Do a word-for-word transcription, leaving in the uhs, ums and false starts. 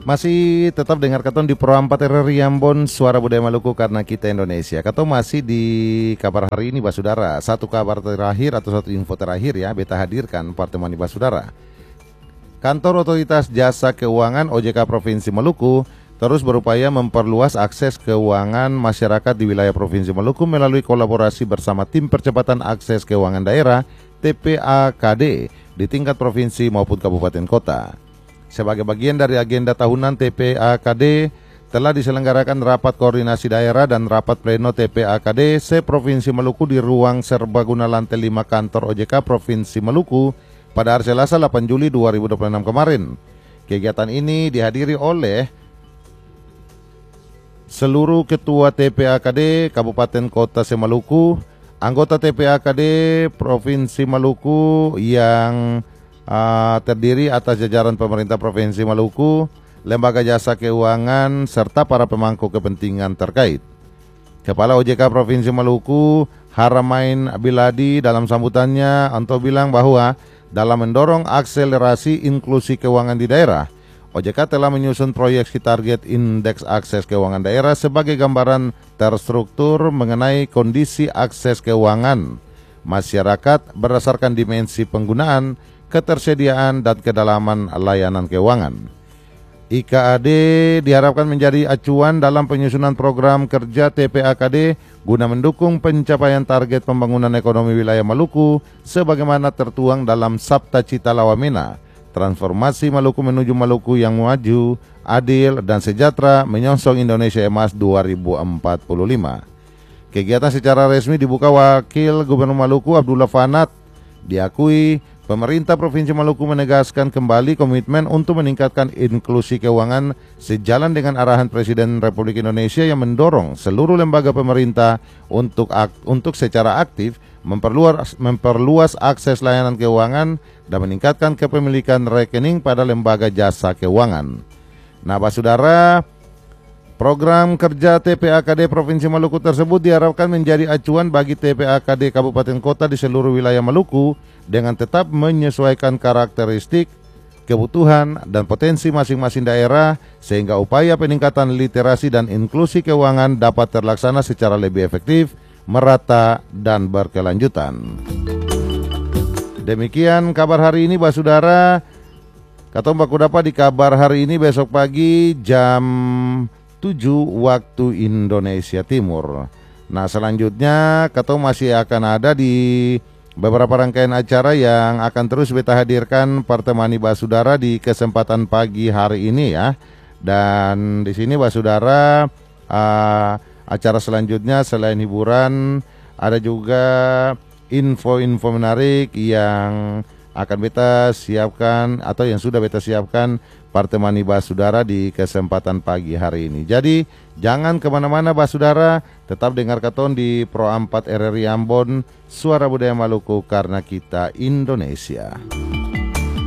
Masih tetap dengar Katon di Pro empat R R I Ambon, Suara Budaya Maluku karena kita Indonesia. Katon masih di kabar hari ini Basudara. Satu kabar terakhir atau satu info terakhir ya beta hadirkan pertemuan di Basudara. Kantor Otoritas Jasa Keuangan O J K Provinsi Maluku terus berupaya memperluas akses keuangan masyarakat di wilayah Provinsi Maluku melalui kolaborasi bersama Tim Percepatan Akses Keuangan Daerah T P A K D di tingkat provinsi maupun kabupaten kota. Sebagai bagian dari agenda tahunan T P A K D, telah diselenggarakan rapat koordinasi daerah dan rapat pleno T P A K D se-Provinsi Maluku di ruang serbaguna lantai lima kantor O J K Provinsi Maluku pada hari Selasa delapan Juli dua ribu dua puluh enam kemarin. Kegiatan ini dihadiri oleh seluruh ketua T P A K D Kabupaten Kota se-Maluku, anggota T P A K D Provinsi Maluku yang Uh, terdiri atas jajaran pemerintah Provinsi Maluku, lembaga jasa keuangan, serta para pemangku kepentingan terkait. Kepala O J K Provinsi Maluku, Haramain Biladi, dalam sambutannya untuk bilang bahwa dalam mendorong akselerasi inklusi keuangan di daerah, O J K telah menyusun proyeksi target indeks akses keuangan daerah sebagai gambaran terstruktur mengenai kondisi akses keuangan masyarakat berdasarkan dimensi penggunaan, ketersediaan dan kedalaman layanan keuangan. I K A D diharapkan menjadi acuan dalam penyusunan program kerja T P A K D guna mendukung pencapaian target pembangunan ekonomi wilayah Maluku sebagaimana tertuang dalam Sabta Cita Lawamena, transformasi Maluku menuju Maluku yang maju, adil dan sejahtera menyongsong Indonesia Emas dua ribu empat puluh lima. Kegiatan secara resmi dibuka Wakil Gubernur Maluku Abdullah Fanat. Diakui pemerintah Provinsi Maluku menegaskan kembali komitmen untuk meningkatkan inklusi keuangan sejalan dengan arahan Presiden Republik Indonesia yang mendorong seluruh lembaga pemerintah untuk untuk secara aktif memperluas, memperluas akses layanan keuangan dan meningkatkan kepemilikan rekening pada lembaga jasa keuangan. Nah, Saudara, program kerja T P A K D Provinsi Maluku tersebut diharapkan menjadi acuan bagi T P A K D Kabupaten Kota di seluruh wilayah Maluku dengan tetap menyesuaikan karakteristik, kebutuhan, dan potensi masing-masing daerah sehingga upaya peningkatan literasi dan inklusi keuangan dapat terlaksana secara lebih efektif, merata, dan berkelanjutan. Demikian kabar hari ini, Basudara. Katong baku dapat di kabar hari ini besok pagi jam tujuh waktu Indonesia Timur. Nah, selanjutnya Katong masih akan ada di beberapa rangkaian acara yang akan terus beta hadirkan pertemani Basudara di kesempatan pagi hari ini ya. Dan di sini Basudara, uh, acara selanjutnya selain hiburan ada juga info-info menarik yang akan beta siapkan atau yang sudah beta siapkan pertemani Basudara di kesempatan pagi hari ini. Jadi jangan kemana-mana Basudara, tetap dengar Katon di Pro empat R R I Ambon, Suara Budaya Maluku karena kita Indonesia.